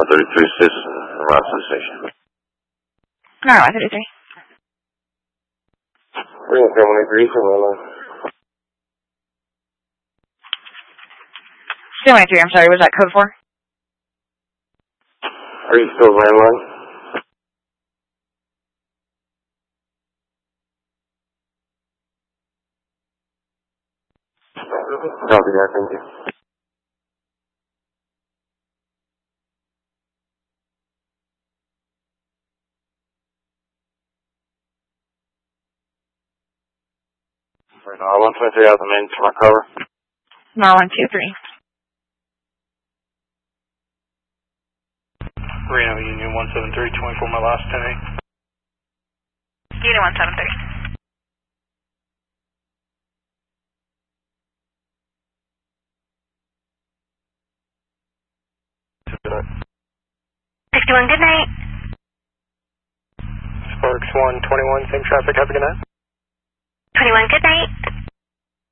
133 Robinson Station. Alright, 133. Ring 713 from Redline. 713, I'm sorry, was that code 4? Are you still Redline? Copy that, thank you. Right now, 123 out the main to my cover. No, 123. Reno Union 173, 24 my last 10-8. Union 173. Good night. 61, good night. Sparks 121, same traffic, have a good night. 21, good night.